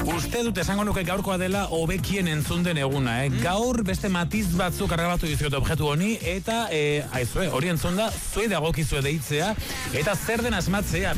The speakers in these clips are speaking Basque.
Uste dut esango nuke gaurkoa dela hobekien entzun den eguna, Gaur beste matiz batzuk arrabatu dizuet objektu honi, eta aizue, hori entzun da, zuei dagokizue deitzea, eta zer den asmatzea,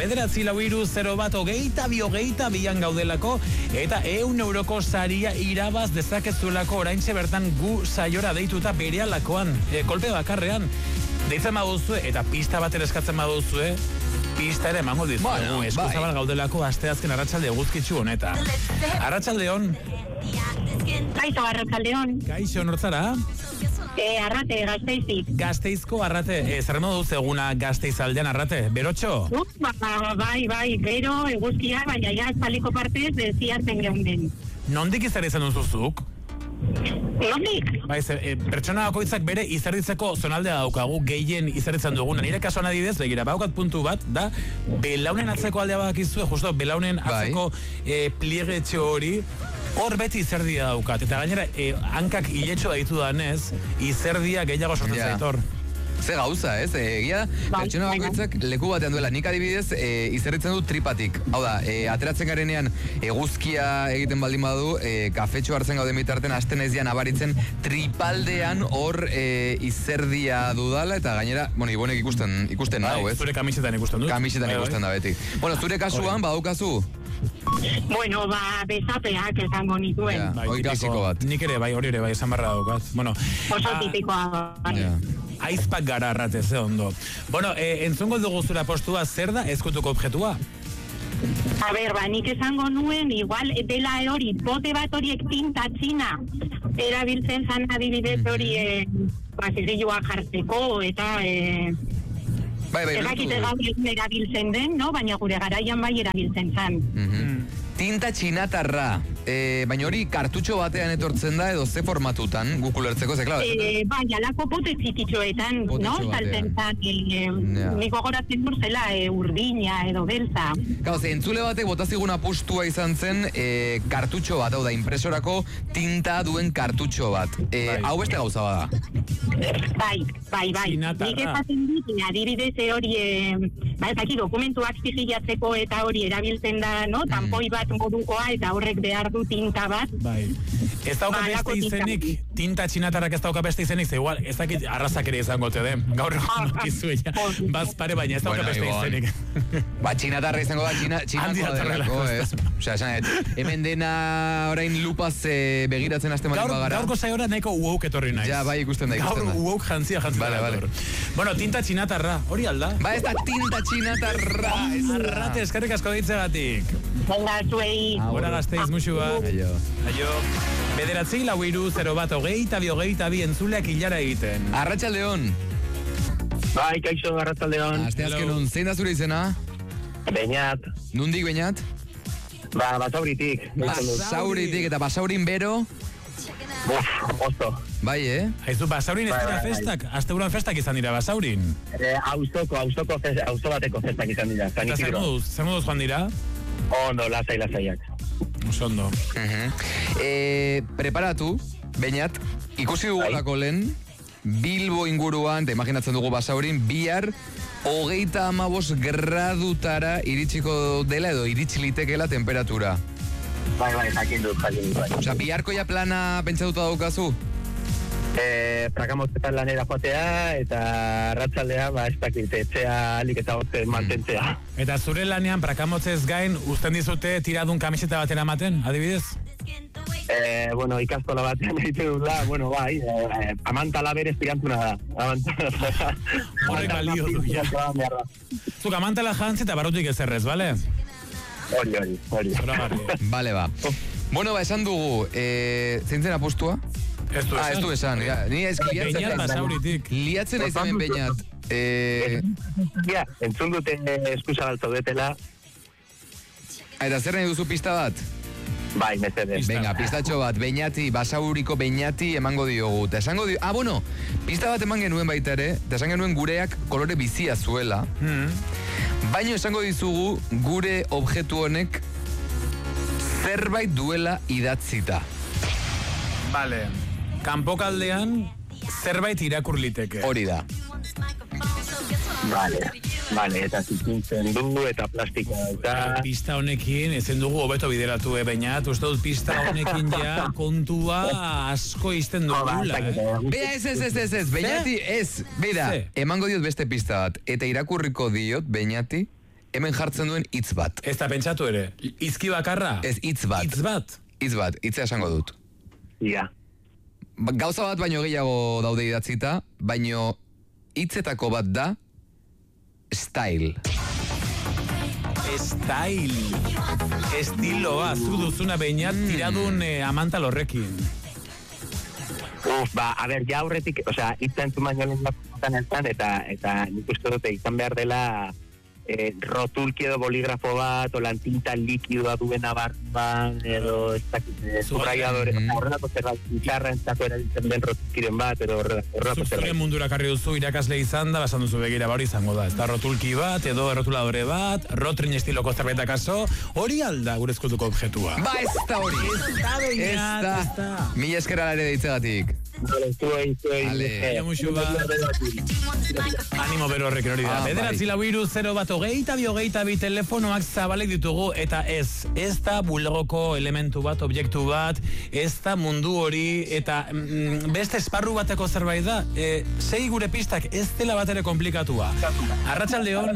9430122 gaudelako, eta 100 euroko saria irabaz dezakezuelako oraintxe bertan gu saiora deituta berehalakoan, kolpe bakarrean, deitzen baduzue, eta pista bat ere eskatzen baduzue, pista ere emango dizu. Eskuzabal gaudelako asteazken arratsalde eguzkitsu honetan. Arratsaldeon. Kaixo, arratsaldeon. Kaixo, nortzara? Arrate, Gasteizik. Gasteizko Arrate, zer modu eguna Gasteiz aldean Arrate? Berotxo? Bai, bero, eguzkia, baina ja espaliko partez ziartzen geunden. Nondik izan izan duzuzuk? Nondik? Pertsona bakoitzak bere izerditzeko zonaldea daukagu, gehien izerditzen duguna. Nire kasuan adidez, begira, baukat puntu bat, da, belaunen atzeko aldea badakizue, justo, belaunen atzeko pliegetxe hori, hor beti izerdia daukat. Eta gainera, hankak hiletxo daitu danez, izerdia gehiago sortzen zaitor. Ze gauza, ez? Egia, pertsona bakoitzak leku batean duela. Nik adibidez, izerritzen dut tripatik. Hau da, ateratzen garenean eguzkia egiten baldin badu, kafetxo hartzen gauden bitarten, hasten ez dian abaritzen tripaldean hor izerdia dudala, eta gainera, ibonek ikusten nahu, ez? Zure kamisetan ikusten dut. Kamisetan ikusten da beti. Zure kasuan, badaukazu? Bezapeak esango nituen. Hoi klasiko bat. Nik ere, hori ere, esan barra daukat. Oso tipikoa. Aizpak gara Arrate, ze ondo. Entzungo dugu zura postua, zer da ezkutuko objetua? Nik esango nuen, igual dela hori, bote bat horiek tinta txina erabiltzen zan adibidez hori zirilloa jartzeko, eta errakite gaur erabiltzen den, baina gure garaian bai erabiltzen zan. Tinta txinatarra, baina hori kartutxo batean etortzen da edo ze formatutan guk ulertzeko, ze klar? Bai, alako bote txikitxoetan, salten zan, niko goratzen durzela urdina edo beltza. Gau, entzule batek botaziguna postua izan zen kartutxo bat, hau da, impresorako tinta duen kartutxo bat. Hau beste gauza bada? Bai. Nik ezaten dut, adibidez hori, dokumentuak zigilatzeko eta hori erabiltzen da, tampoi bat modukoa eta horrek behar du tinta bat. Bai. Ez dauka beste izenik, tinta txinatarrak ez dauka beste izenik, ze igual, ez dakit arrazak ere izango te den. Gaur egon nokizue ja, bazpare baina ez dauka beste izenik. Txinatarra izango da, txinako delako, ez? Osea, hemen dena orain lupaz begiratzen hasten bali bagara. Gaurko saiora nahiko uauk etorri naiz. Ja, bai, ikusten da. Gaur uauk jantzia. Tinta txinatarra, hori alda? Ba, ez da tinta txinatarra. Arrate, eskerrik asko deitzegatik. Venga, zuei. Hora Gasteiz, musu bat. Aio. 9430122 entzuleak hilara egiten. Arratsaldeon. Bai, kaixo, arratsaldeon. Asteazkenon, zein da zure izena? Beñat. Nundik, Beñat? Basauritik. Basauritik, eta Basaurin bero? Oso. Bai, Haizu, Basaurin ez dira festak? Asteburuan festak izan dira, Basaurin? Auzo bateko festak izan dira. Eta zer moduz joan dira? Ondo, lasaiak. Ondo. Preparatu, Beñat, ikusi dugulako lehen, Bilbo inguruan, imaginatzen dugu Basaurin, bihar 35 gradutara iritsiko dela edo iritsi litekeela temperatura. Bai, jakin dut. Osa, biharko ja plana pentsatuta daukazu? Prakamotetan lanera joatea eta arratsaldea, ez dakit, etxea alik eta hotzen mantentzea. Eta zure lanean prakamotzez gain usten dizute tiradun kamiseta batera ematen, adibidez? Ikastola batean egite dula, bai, amantala berez tirantuna da. Horrek balio du, ja. Zuk amantala jantzi eta barrutik ezerrez, bale? Hori. Bale, ba. Esan dugu, zeintzen apostua? Ez du esan. Ni ez liatzen ez hemen Beñat. Entzun duten eskuzabal zaudetela. Eta zer nahi duzu pista bat? Bai, mesedez. Venga, pistatxo bat, Beñati, Basauriko Beñati emango diogu. Eta esango diogu, pista bat eman genuen baita ere, eta esan genuen gureak kolore bizia zuela. Baina esango dizugu gure objektu honek zerbait duela idatzita. Vale. Kanpokaldean zerbait irakur liteke. Hori da. Vale. Vale, eta zikintzen du, eta plastikoa dauka. Pista honekin, ezen dugu hobeto bideratu, bainat, uste dut pista honekin ja kontua asko izten dugula, Bea, ez, Beñati, ez, beida, emango diot beste pista bat, eta irakurriko diot, Beñati, hemen jartzen duen hitz bat. Ez da pentsatu ere, izki bakarra? Ez, hitz bat. Hitz bat, hitzea esango dut. Ja. Gauza bat baino gehiago daude idatzita, baino hitzetako bat da, style. Estiloa, zu duzuna Beñat tiradun amantal horrekin. A ber, ja aurretik, hitzen zu baino lehen bat eta nik uste dute izan behar dela rotulki edo boligrafo bat, olan tinta likidoa duena barban, edo ez dakit, subrayadore, horrelako zerbait, gitarra entzako erabiltzen den rotulkiren bat, edo horrelako zerbait. Zure mundura karri duzu irakasle izan da, basan duzu begira hori izango da. Ez da rotulki bat, edo errotuladore bat, rotrin estiloko zerbait akaso, hori alda gure eskultuko objektua. Ba, ez da hori. Ez da. Mila eskera lare deitzegatik. Animo bero horrekin hori da. Bederatzi lau iru 0 bat 22 telefonoak zabalek ditugu eta ez da bulegoko elementu bat, objektu bat, ez da mundu hori eta beste esparru bateko zerbait da. Sei gure pistak ez dela bat ere komplikatua. Arratsaldeon.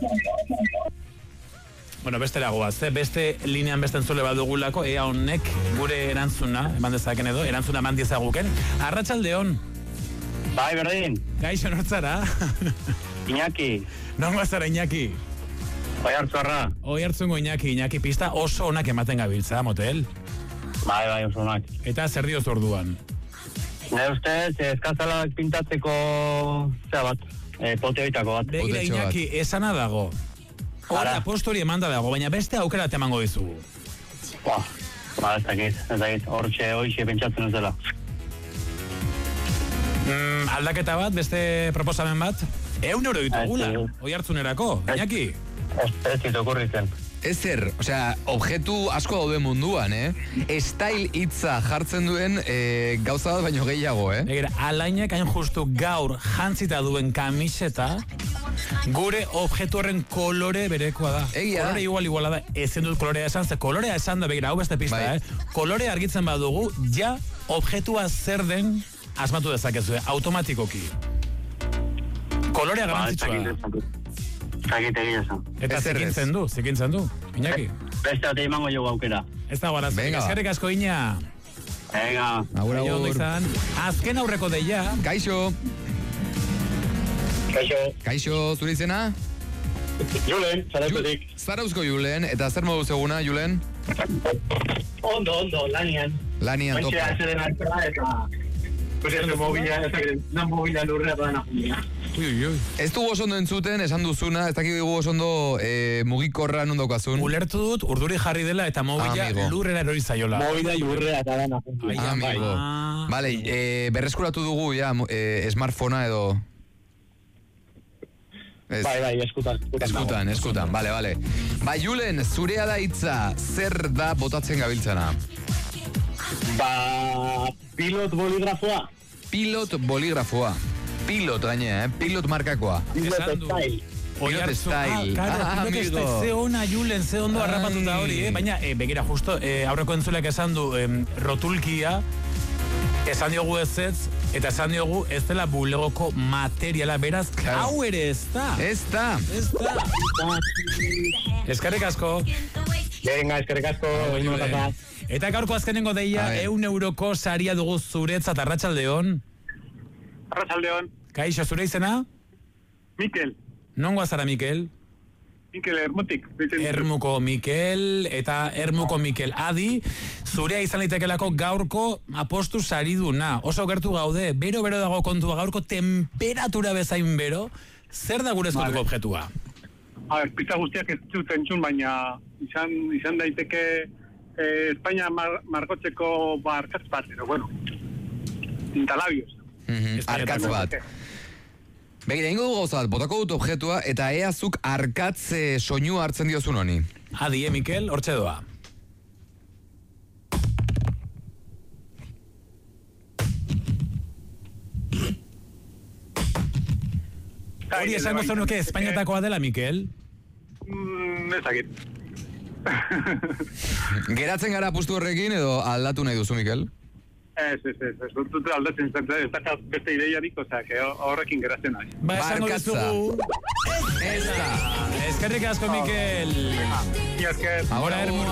Bueno, beste lagoaz, beste linean beste entzule bat dugulako, ea honek gure erantzuna, eman dezaken edo, erantzuna eman diezaguken. Arratsaldeon. Bai, berdin. Gaixo nortzara. Iñaki. Nongo zara Iñaki? Oiartzarra. Oiartzungo Iñaki pista oso onak ematen gabiltza, motel. Bai, oso onak. Eta zer dioz orduan? Ne ustez, eskazalak pintatzeko, bat, pote bitako bat. Begira Iñaki, esana dago. Hora, postori emanda dago, baina beste aukera temango dizugu. Ez dakit, hoxe pentsatzen ez dela. Aldaketa bat, beste proposamen bat? 100 euro ditugula, Oiartzunerako, Iñaki? Ez ditu okurritzen. Ezer, objektu asko daude munduan, Style hitza jartzen duen gauza bat baino gehiago, Begira, alainek hain justu gaur jantzita duen kamiseta, gure objektu horren kolore berekoa da. Egia. Kolore iguala da, ezen dut kolorea esan, ze kolorea esan da, begira, hau beste pista, Kolore argitzen badugu, ja objektua zer den asmatu dezakezu, automatikoki. Kolorea garrantzitsua. Eta zikintzen du, Iñaki. Beste ate imango jo aukera. Ez da guaraz, eskerrik asko Iña. Venga. Agur. Azken aurreko deia. Kaixo, zure izena? Julen, Zarauzkotik. Zarauzko Julen, eta zer moduz eguna, Julen? Ondo, lanian. Lanian topa. Bantxea zeden altra eta... Pues ez mobila lurrea badana julia. Ez dugu osondo entzuten, esan duzuna, ez dakik dugu osondo mugikorra nondokazun. Ulertu dut, urduri jarri dela eta mobila lurrera erori zaiola. Mobila lurrea eta dana julia. Amigo. Vale, berreskuratu dugu ya smartphonea edo... Bai, eskutan, vale. Ba, Julen, zurea da hitza, zer da botatzen gabiltzana? Pilot boligrafoa. Pilot gaine, Pilot markakoa. Pilot style. Pilot style. Amigo. Ze ona, Julen, ze ondo harrapatuta hori, Baina, begira, justo, aurreko entzuleak esan du rotulkia, esan diogu ez, eta esan diogu ez dela bulegoko materiala, beraz, hau ere ez da. Ez da. Eskerrik asko. Venga, eskerrik asko. Eta gaurko azkenengo deia, 100 euroko saria dugu zuretzat. Arratsaldeon. Arratsaldeon. Kaixo, zure izena? Mikel. Nongoa zara, Mikel? Mikel Ermutik. Ermuko Mikel, eta Ermuko Mikel Adi, zurea izan litekelako gaurko apostu sariduna. Oso gertu gaude, bero dago kontua, gaurko temperatura bezain bero, zer da gure eskutuko objektua? A ver, pista guztiak ez dut entzun, baina izan daiteke Espainia margotzeko arkatz bat, pero bueno, tintalabios. Arkatz bat. Begira, ingo dugu gozat, botako dut objektua, eta eazuk arkatz soinu hartzen diozun honi. Adi, Mikel, hortxe doa. Hori esango zenuke Espainiatakoa dela, Mikel? Ezagit. Geratzen gara apustu horrekin edo aldatu nahi duzu, Mikel? Ez, dut aldatzen zen, ez da beste ideiarik, horrekin geratzen nahi. Ba, esango dizugu. Ez da. Eskerrik asko, Mikel. Esker. Ahora,